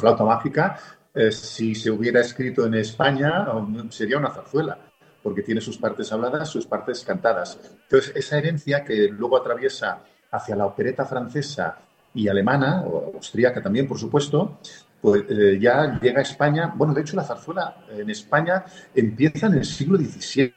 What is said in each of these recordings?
flauta mágica, si se hubiera escrito en España, sería una zarzuela, porque tiene sus partes habladas, sus partes cantadas. Entonces, esa herencia que luego atraviesa hacia la opereta francesa y alemana, o austríaca también, por supuesto, pues ya llega a España. Bueno, de hecho, la zarzuela en España empieza en el siglo XVII.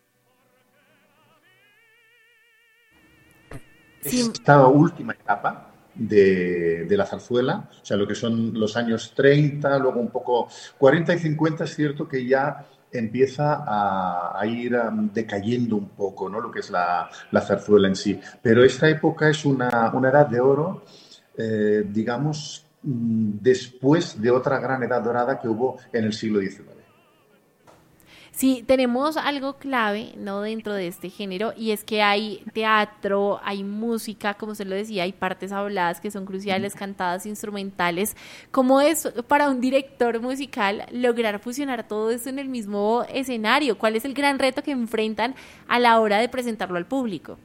Sí, Esta última etapa de la zarzuela, o sea, lo que son los años 30, luego un poco 40 y 50, es cierto que ya empieza a ir decayendo un poco, ¿no? Lo que es la zarzuela en sí. Pero esta época es una edad de oro, digamos, después de otra gran edad dorada que hubo en el siglo XIX. sí, tenemos algo clave, ¿no? Dentro de este género y es que hay teatro, hay música, como se lo decía, hay partes habladas que son cruciales, cantadas, instrumentales. ¿Cómo es para un director musical lograr fusionar todo esto en el mismo escenario? ¿Cuál es el gran reto que enfrentan a la hora de presentarlo al público?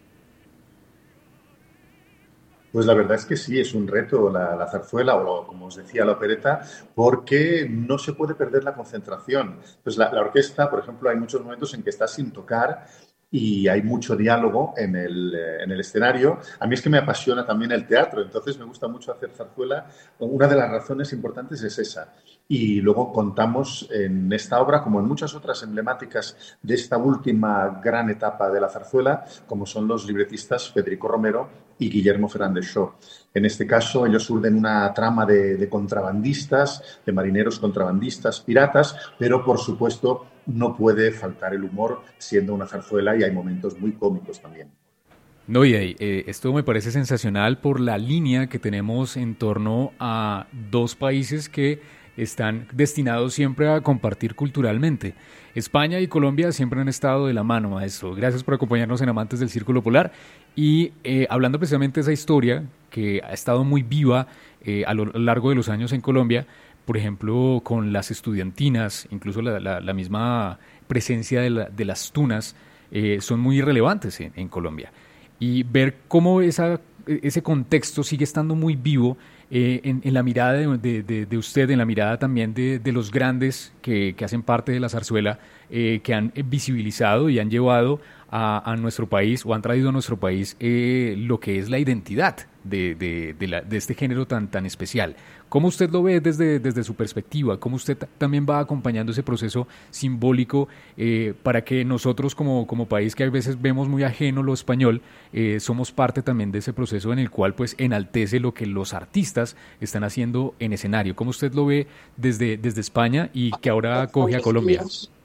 Pues la verdad es que sí, es un reto la zarzuela o, como os decía, la opereta, porque no se puede perder la concentración. Pues la orquesta, por ejemplo, hay muchos momentos en que está sin tocar y hay mucho diálogo en el escenario. A mí es que me apasiona también el teatro, entonces me gusta mucho hacer zarzuela. Una de las razones importantes es esa. Y luego contamos en esta obra, como en muchas otras emblemáticas de esta última gran etapa de la zarzuela, como son los libretistas Federico Romero y Guillermo Fernández Shaw. En este caso, ellos urden una trama de contrabandistas, de marineros contrabandistas, piratas, pero por supuesto no puede faltar el humor siendo una zarzuela y hay momentos muy cómicos también. No, y esto me parece sensacional por la línea que tenemos en torno a dos países que están destinados siempre a compartir culturalmente. España y Colombia siempre han estado de la mano, maestro. Gracias por acompañarnos en Amantes del Círculo Polar. Y hablando precisamente de esa historia que ha estado muy viva a lo largo de los años en Colombia, por ejemplo, con las estudiantinas, incluso la misma presencia de las tunas, son muy relevantes en Colombia y ver cómo ese contexto sigue estando muy vivo en la mirada de usted, en la mirada también de los grandes que hacen parte de la zarzuela, que han visibilizado y han llevado a nuestro país o han traído a nuestro país lo que es la identidad de este género tan especial. ¿Cómo usted lo ve desde su perspectiva? ¿Cómo usted también va acompañando ese proceso simbólico para que nosotros como país que a veces vemos muy ajeno lo español, somos parte también de ese proceso en el cual pues enaltece lo que los artistas están haciendo en escenario? ¿Cómo usted lo ve desde España y que ahora acoge a Colombia?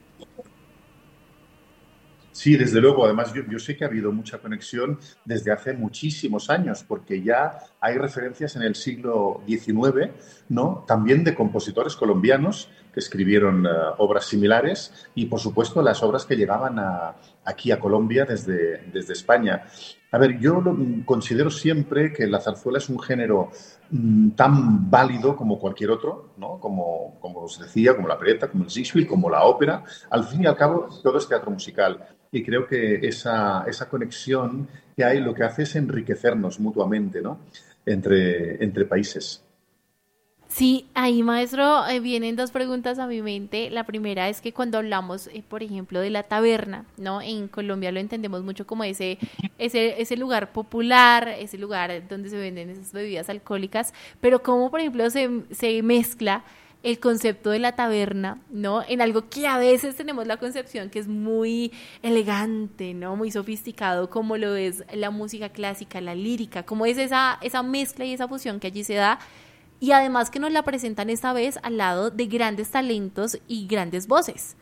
Sí, desde luego. Además, yo sé que ha habido mucha conexión desde hace muchísimos años, porque ya hay referencias en el siglo XIX, ¿no? También de compositores colombianos que escribieron obras similares y, por supuesto, las obras que llegaban aquí a Colombia desde España. A ver, considero siempre que la zarzuela es un género tan válido como cualquier otro, ¿no? Como os decía, como la opereta, como el Shakespeare, como la ópera. Al fin y al cabo, todo es teatro musical. Y creo que esa conexión que hay lo que hace es enriquecernos mutuamente, ¿no? Entre países. Sí, ahí maestro, vienen dos preguntas a mi mente. La primera es que cuando hablamos, por ejemplo, de la taberna, ¿no? En Colombia lo entendemos mucho como ese lugar popular, ese lugar donde se venden esas bebidas alcohólicas, pero cómo, por ejemplo, se mezcla el concepto de la taberna, ¿no? En algo que a veces tenemos la concepción que es muy elegante, ¿no? Muy sofisticado, como lo es la música clásica, la lírica, como es esa mezcla y esa fusión que allí se da y además que nos la presentan esta vez al lado de grandes talentos y grandes voces.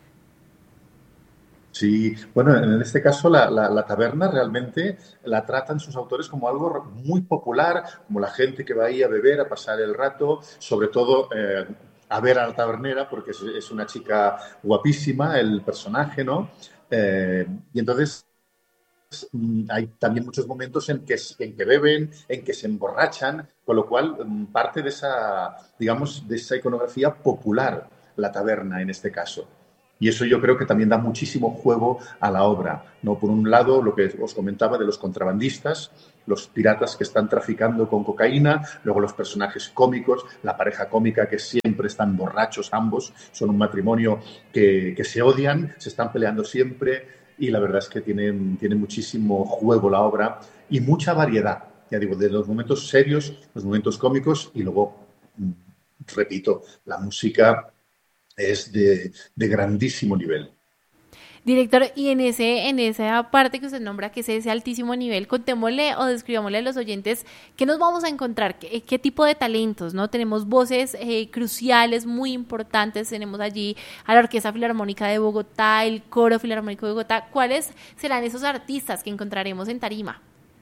Sí, bueno, en este caso la taberna realmente la tratan sus autores como algo muy popular, como la gente que va ahí a beber, a pasar el rato, sobre todo a ver a la tabernera, porque es una chica guapísima, el personaje, ¿no? Y entonces hay también muchos momentos en que beben, en que se emborrachan, con lo cual parte de esa, digamos, de esa iconografía popular, la taberna en este caso. Y eso yo creo que también da muchísimo juego a la obra, ¿no? Por un lado, lo que os comentaba de los contrabandistas, los piratas que están traficando con cocaína, luego los personajes cómicos, la pareja cómica que siempre están borrachos ambos, son un matrimonio que se odian, se están peleando siempre y la verdad es que tiene muchísimo juego la obra y mucha variedad, ya digo, de los momentos serios, los momentos cómicos y luego, repito, la música es de grandísimo nivel. Director, y en esa parte que usted nombra, que es ese altísimo nivel, contémosle o describámosle a los oyentes qué nos vamos a encontrar, qué tipo de talentos, ¿no? Tenemos voces cruciales, muy importantes, tenemos allí a la Orquesta Filarmónica de Bogotá, el Coro Filarmónico de Bogotá. ¿Cuáles serán esos artistas que encontraremos en tarima?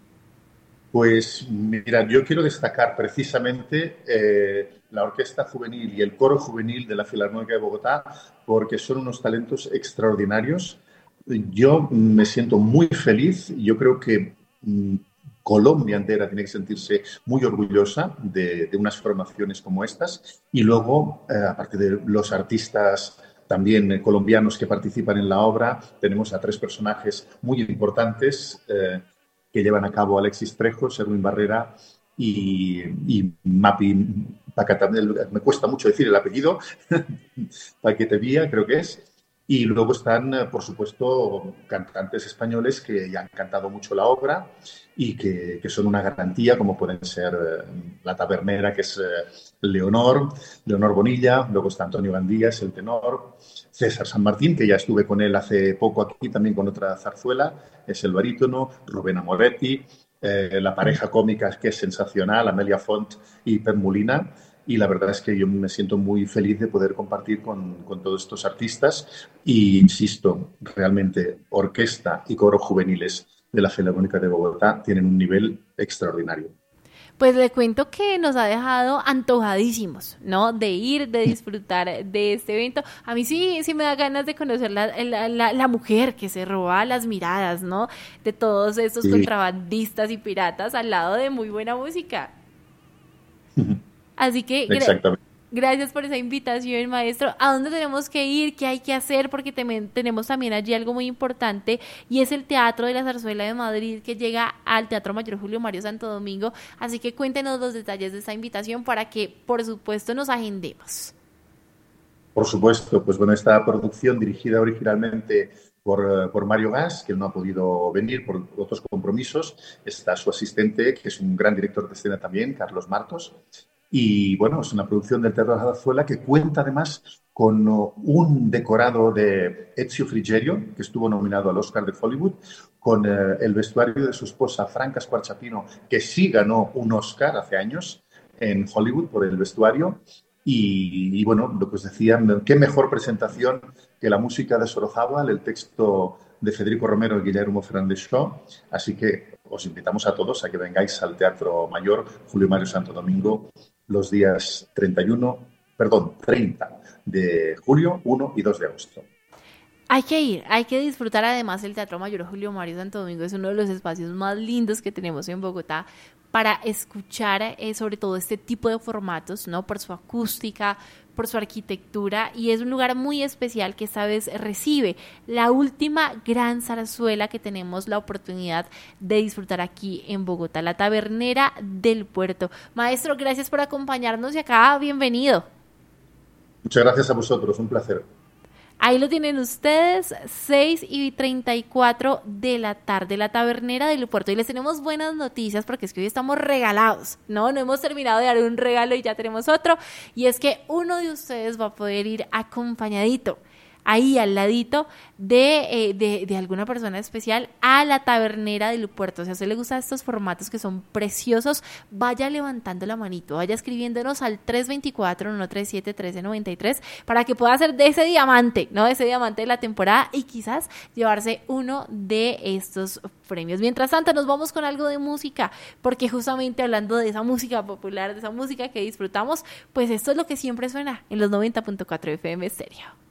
Pues mira, yo quiero destacar precisamente la Orquesta Juvenil y el Coro Juvenil de la Filarmónica de Bogotá porque son unos talentos extraordinarios. Yo me siento muy feliz. Yo creo que Colombia entera tiene que sentirse muy orgullosa de unas formaciones como estas. Y luego, aparte de los artistas también colombianos que participan en la obra, tenemos a tres personajes muy importantes que llevan a cabo Alexis Trejo, Erwin Barrera y Mapi Pacatamel, me cuesta mucho decir el apellido, Paquetevía creo que es. Y luego están, por supuesto, cantantes españoles que ya han cantado mucho la obra y que son una garantía, como pueden ser la tabernera, que es Leonor Bonilla, luego está Antonio Gandías, el tenor, César San Martín, que ya estuve con él hace poco aquí, también con otra zarzuela, es el barítono, Rubén Amoretti, la pareja cómica que es sensacional, Amelia Font y Pep Molina. Y la verdad es que yo me siento muy feliz de poder compartir con todos estos artistas y, insisto, realmente orquesta y coro juveniles de la Filarmónica de Bogotá tienen un nivel extraordinario. Pues le cuento que nos ha dejado antojadísimos, ¿no? De ir, de disfrutar de este evento. A mí sí me da ganas de conocer la mujer que se roba las miradas, ¿no? De todos estos Sí. contrabandistas y piratas al lado de muy buena música. Así que Exactamente. gracias por esa invitación, maestro. ¿A dónde tenemos que ir? ¿Qué hay que hacer? Porque tenemos también allí algo muy importante y es el Teatro de la Zarzuela de Madrid que llega al Teatro Mayor Julio Mario Santo Domingo. Así que cuéntenos los detalles de esta invitación para que, por supuesto, nos agendemos. Por supuesto, pues bueno, esta producción dirigida originalmente por Mario Gas, que él no ha podido venir por otros compromisos, está su asistente, que es un gran director de escena también, Carlos Martos. Y bueno, es una producción del Teatro de la Zarzuela que cuenta además con un decorado de Ezio Frigerio, que estuvo nominado al Oscar de Hollywood, con el vestuario de su esposa Franca Squarciapino, que sí ganó un Oscar hace años en Hollywood por el vestuario. Y bueno, lo que os decía, qué mejor presentación que la música de Sorozábal, el texto de Federico Romero y Guillermo Fernández Shaw. Así que os invitamos a todos a que vengáis al Teatro Mayor Julio Mario Santo Domingo los días 30 de julio, 1 y 2 de agosto. Hay que ir, hay que disfrutar. Además, el Teatro Mayor Julio Mario Santo Domingo es uno de los espacios más lindos que tenemos en Bogotá para escuchar sobre todo este tipo de formatos, ¿no? Por su acústica, por su arquitectura, y es un lugar muy especial que esta vez recibe la última gran zarzuela que tenemos la oportunidad de disfrutar aquí en Bogotá, la Tabernera del Puerto. Maestro, gracias por acompañarnos y acá, bienvenido. Muchas gracias a vosotros, un placer. Ahí lo tienen ustedes, 6:34 de la tarde, la Tabernera del Puerto. Y les tenemos buenas noticias porque es que hoy estamos regalados, ¿no? No hemos terminado de dar un regalo y ya tenemos otro. Y es que uno de ustedes va a poder ir acompañadito, ahí al ladito de alguna persona especial a la Tabernera del Puerto. Si a usted le gustan estos formatos que son preciosos, vaya levantando la manito, vaya escribiéndonos al 324-137-1393 para que pueda hacer de ese diamante, ¿no? Ese diamante de la temporada y quizás llevarse uno de estos premios. Mientras tanto, nos vamos con algo de música, porque justamente hablando de esa música popular, de esa música que disfrutamos, pues esto es lo que siempre suena en los 90.4 FM Estéreo.